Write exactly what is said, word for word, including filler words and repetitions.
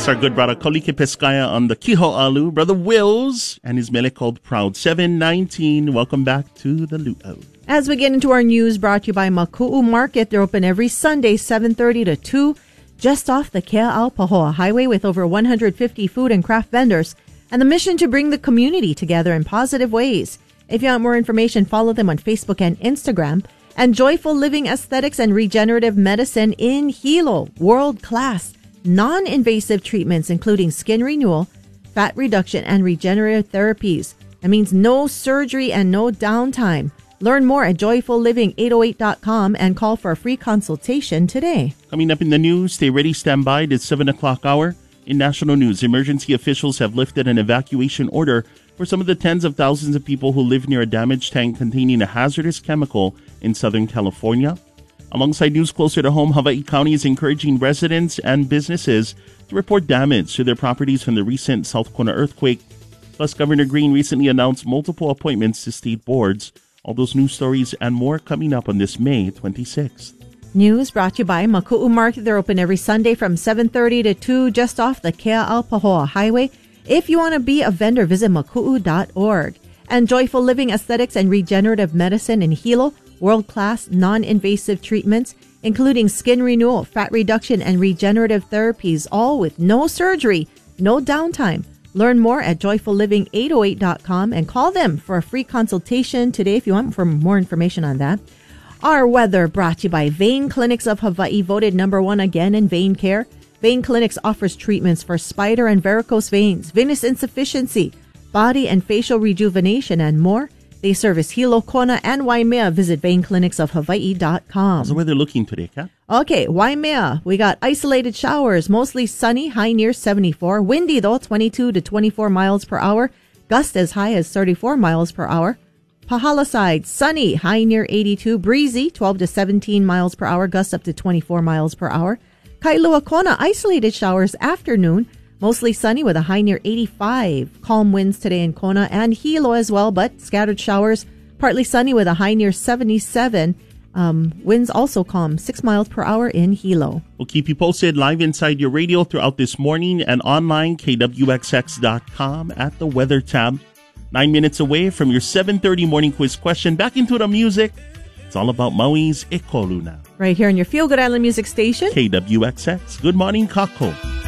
our good brother Kolike Pescaya on the Kiho Alu, brother Wills, and his mele called Proud. seven nineteen. Welcome back to the Luau. As we get into our news, brought to you by Maku'u Market. They're open every Sunday, seven thirty to two, just off the Kea'au Pahoa Highway, with over one hundred fifty food and craft vendors, and the mission to bring the community together in positive ways. If you want more information, follow them on Facebook and Instagram. And Joyful Living Aesthetics and Regenerative Medicine in Hilo, world-class non-invasive treatments, including skin renewal, fat reduction, and regenerative therapies. That means no surgery and no downtime. Learn more at joyful living eight oh eight dot com and call for a free consultation today. Coming up in the news, stay ready, stand by. It's seven o'clock hour. In national news, emergency officials have lifted an evacuation order for some of the tens of thousands of people who live near a damaged tank containing a hazardous chemical in Southern California. Alongside news closer to home, Hawaii County is encouraging residents and businesses to report damage to their properties from the recent South Kona earthquake. Plus, Governor Green recently announced multiple appointments to state boards. All those news stories and more coming up on this May twenty-sixth. News brought to you by Maku'u Market. They're open every Sunday from seven thirty to two, just off the Kea'au Pahoa Highway. If you want to be a vendor, visit maku'u dot org. And Joyful Living Aesthetics and Regenerative Medicine in Hilo, world-class non-invasive treatments, including skin renewal, fat reduction, and regenerative therapies, all with no surgery, no downtime. Learn more at joyful living eight oh eight dot com and call them for a free consultation today if you want for more information on that. Our weather brought to you by Vein Clinics of Hawaii, voted number one again in vein care. Vein Clinics offers treatments for spider and varicose veins, venous insufficiency, body and facial rejuvenation, and more. They service Hilo, Kona, and Waimea. Visit vein clinics of hawaii dot com. How's the weather looking today, Kat? Okay, Waimea, we got isolated showers, mostly sunny, high near seventy-four. Windy, though, twenty-two to twenty-four miles per hour. Gust as high as thirty-four miles per hour. Pahalaside, sunny, high near eighty-two. Breezy, twelve to seventeen miles per hour. Gusts up to twenty-four miles per hour. Kailua, Kona, isolated showers afternoon. Mostly sunny with a high near eighty-five. Calm winds today in Kona and Hilo as well, but scattered showers. Partly sunny with a high near seventy-seven. Um, winds also calm, six miles per hour in Hilo. We'll keep you posted live inside your radio throughout this morning and online, K W X X dot com at the weather tab. Nine minutes away from your seven thirty morning quiz question. Back into the music. It's all about Maui's Ekolu now. Right here on your Feel Good Island Music Station. K W X X. Good morning, Kako.